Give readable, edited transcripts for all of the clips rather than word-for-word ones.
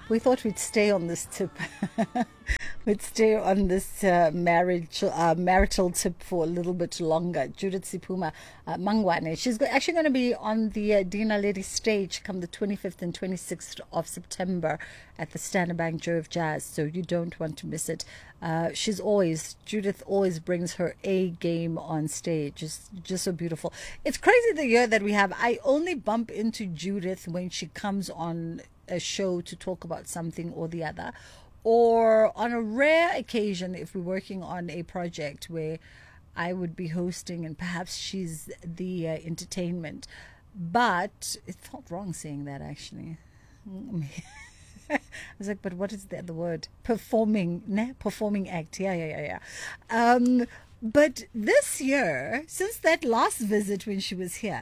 We thought we'd stay on this tip. We'd stay on this marital tip for a little bit longer. Judith Sipuma Mangwane. She's actually going to be on the Dina Lady stage come the 25th and 26th of September at the Standard Bank Joe of Jazz. So you don't want to miss it. Judith always brings her A game on stage. It's just so beautiful. It's crazy the year that we have. I only bump into Judith when she comes on a show to talk about something or the other, or on a rare occasion if we're working on a project where I would be hosting and perhaps she's the entertainment. But it felt wrong saying that actually. I was like, but what is the other word? Performing, performing act. Yeah. But this year, since that last visit when she was here,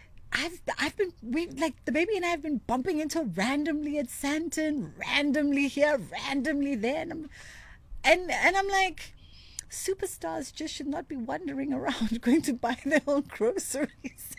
the baby and I have been bumping into randomly at Santon, randomly here, randomly there, and I'm like, superstars just should not be wandering around going to buy their own groceries.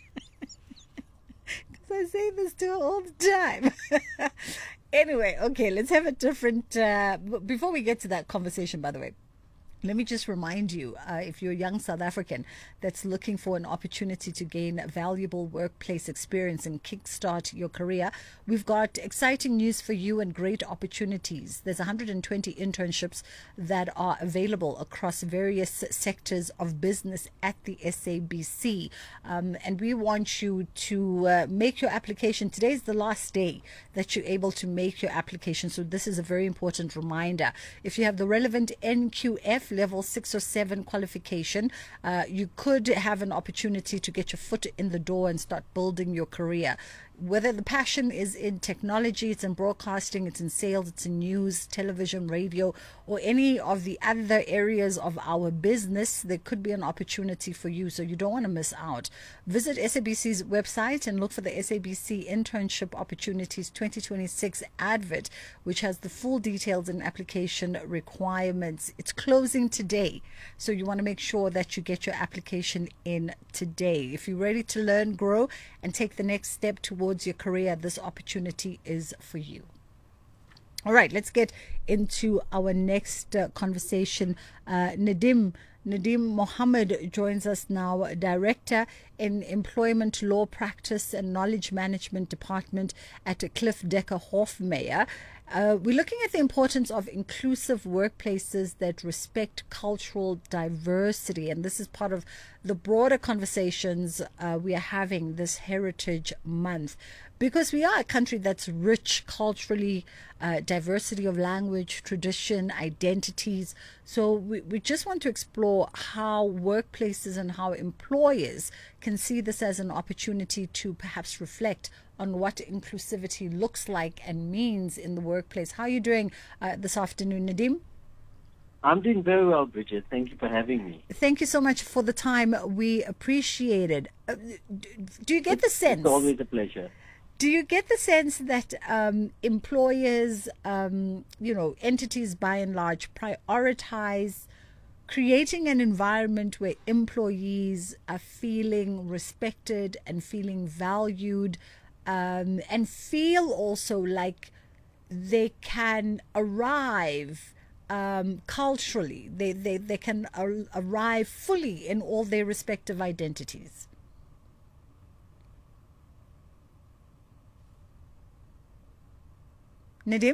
Because I say this to her all the time. Anyway, okay, let's have a different. Before we get to that conversation, by the way, let me just remind you, if you're a young South African that's looking for an opportunity to gain valuable workplace experience and kickstart your career, we've got exciting news for you and great opportunities. There's 120 internships that are available across various sectors of business at the SABC. And we want you to make your application. Today's the last day that you're able to make your application. So this is a very important reminder. If you have the relevant NQF level 6 or 7 qualification, you could have an opportunity to get your foot in the door and start building your career. Whether the passion is in technology, it's in broadcasting, it's in sales, it's in news, television, radio, or any of the other areas of our business, there could be an opportunity for you. So you don't want to miss out. Visit SABC's website and look for the SABC Internship Opportunities 2026 advert, which has the full details and application requirements. It's closing today, so you want to make sure that you get your application in today. If you're ready to learn, grow, and take the next step towards your career, this opportunity is for you. All right, let's get into our next conversation. Nadim Mohammed joins us now, Director in Employment Law Practice and Knowledge Management Department at Cliff Decker Hofmeyr. We're looking at the importance of inclusive workplaces that respect cultural diversity, and this is part of the broader conversations we are having this Heritage Month, because we are a country that's rich culturally, diversity of language, tradition, identities. So we just want to explore how workplaces and how employers can see this as an opportunity to perhaps reflect on what inclusivity looks like and means in the workplace. How are you doing this afternoon, Nadim? I'm doing very well, Bridget. Thank you for having me. Thank you so much for the time. We appreciate it. Do you get the sense? It's always a pleasure. Do you get the sense that employers, entities by and large prioritize creating an environment where employees are feeling respected and feeling valued, and feel also like they can arrive culturally, they can arrive fully in all their respective identities? Nadim?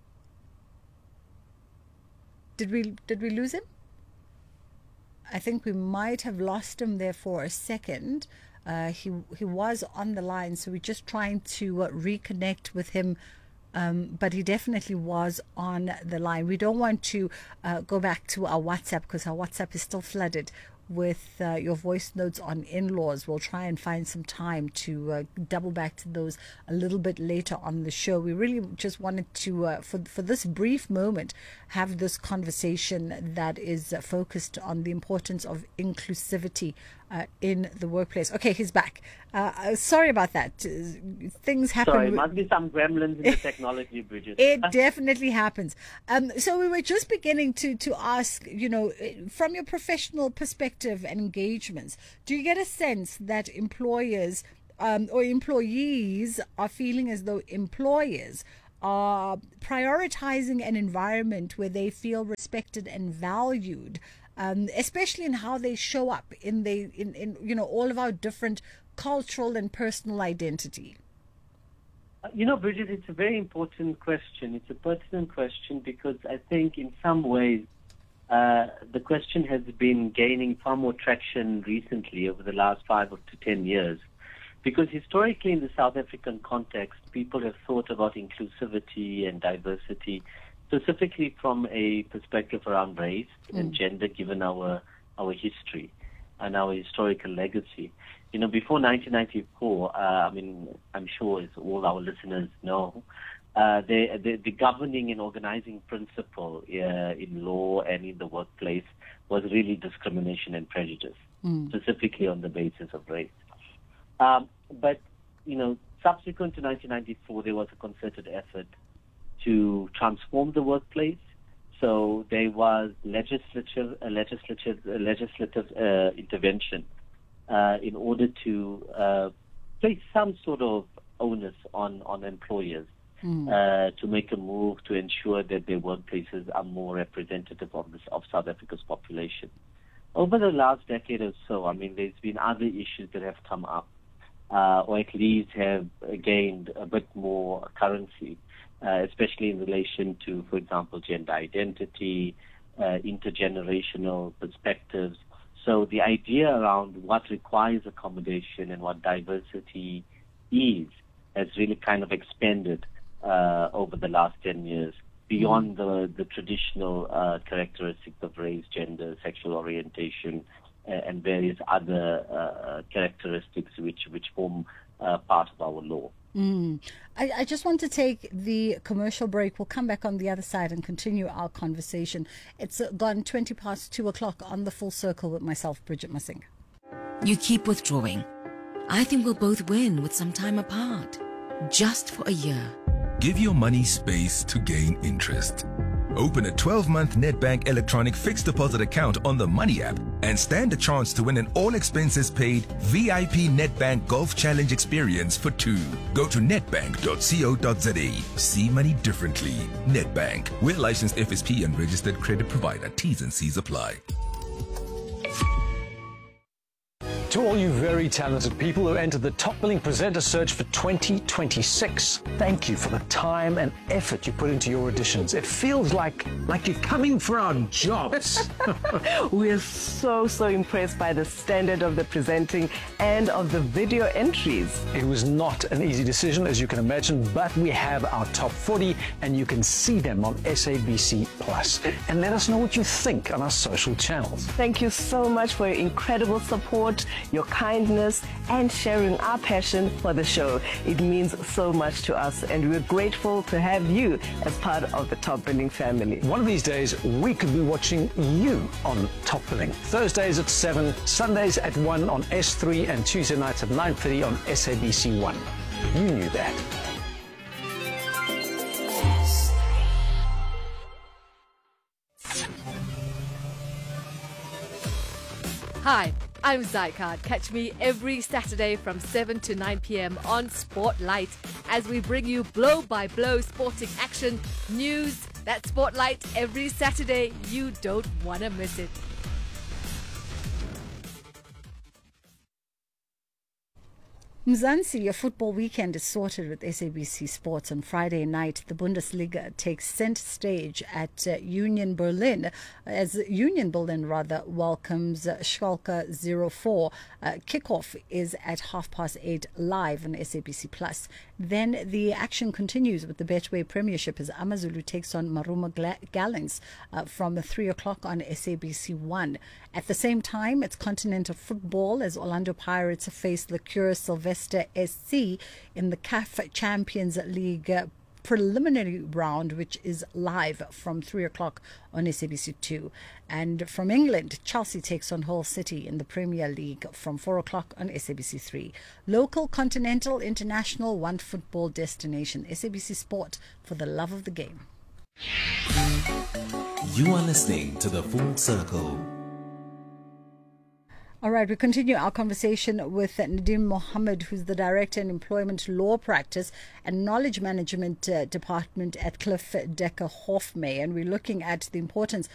Did we lose him? I think we might have lost him there for a second. He was on the line, so we're just trying to reconnect with him. But he definitely was on the line. We don't want to go back to our WhatsApp because our WhatsApp is still flooded with your voice notes on in-laws. We'll try and find some time to double back to those a little bit later on the show. We really just wanted to, for this brief moment, have this conversation that is focused on the importance of inclusivity in the workplace. Okay, he's back. Sorry about that. Things happen. Sorry, it must be some gremlins in the technology, Bridget. It definitely happens. So we were just beginning to ask, from your professional perspective and engagements, do you get a sense that employers or employees are feeling as though employers are prioritizing an environment where they feel respected and valued, especially in how they show up in all of our different cultural and personal identity? Bridget, it's a very important question. It's a pertinent question because I think in some ways the question has been gaining far more traction recently over the last 5 to 10 years. Because historically in the South African context, people have thought about inclusivity and diversity specifically from a perspective around race and gender, given our history and our historical legacy. Before 1994, I'm sure as all our listeners know, the governing and organizing principle in law and in the workplace was really discrimination and prejudice, specifically on the basis of race. But subsequent to 1994, there was a concerted effort to transform the workplace. So there was legislative intervention in order to place some sort of onus on employers to make a move to ensure that their workplaces are more representative of South Africa's population. Over the last decade or so, there's been other issues that have come up, or at least have gained a bit more currency, especially in relation to, for example, gender identity, intergenerational perspectives. So the idea around what requires accommodation and what diversity is has really kind of expanded over the last 10 years beyond the traditional characteristics of race, gender, sexual orientation, and various other characteristics which form part of our law. I just want to take the commercial break. We'll come back on the other side and continue our conversation. It's gone 20 past 2 o'clock on The Full Circle with myself, Bridget Masinga. You keep withdrawing. I think we'll both win with some time apart. Just for a year. Give your money space to gain interest. Open a 12-month Nedbank electronic fixed deposit account on the Money app and stand a chance to win an all-expenses-paid VIP Nedbank Golf Challenge experience for 2. Go to nedbank.co.za. See money differently. Nedbank. We're licensed FSP and registered credit provider. T's and C's apply. To all you very talented people who entered the Top Billing Presenter Search for 2026, thank you for the time and effort you put into your auditions. It feels like you're coming for our jobs. We're so impressed by the standard of the presenting and of the video entries. It was not an easy decision, as you can imagine, but we have our top 40 and you can see them on SABC Plus. And let us know what you think on our social channels. Thank you so much for your incredible support, your kindness, and sharing our passion for the show. It means so much to us, and we're grateful to have you as part of the Top Billing family. One of these days, we could be watching you on Top Billing. Thursdays at 7, Sundays at 1 on S3, and Tuesday nights at 9:30 on SABC 1. You knew that. Hi, I'm Zycard. Catch me every Saturday from 7 to 9 p.m. on Spotlight as we bring you blow-by-blow sporting action, news. That's Spotlight every Saturday. You don't want to miss it. Mzansi, your football weekend is sorted with SABC Sports. On Friday night, the Bundesliga takes center stage at Union Berlin, as Union Berlin welcomes Schalke 04. Kickoff is at 8:30 live on SABC Plus. Then the action continues with the Betway Premiership as Amazulu takes on Maruma Gallants from 3 o'clock on SABC 1. At the same time, it's continental football as Orlando Pirates face Liqueur Sylvester SC in the CAF Champions League preliminary round, which is live from 3 o'clock on SABC 2. And from England, Chelsea takes on Hull City in the Premier League from 4 o'clock on SABC 3. Local, continental, international, one football destination. SABC Sport, for the love of the game. You are listening to The Full Circle. All right, we continue our conversation with Nadim Mohammed, who's the Director in Employment Law Practice and Knowledge Management Department at Cliff Decker Hoffmey. And we're looking at the importance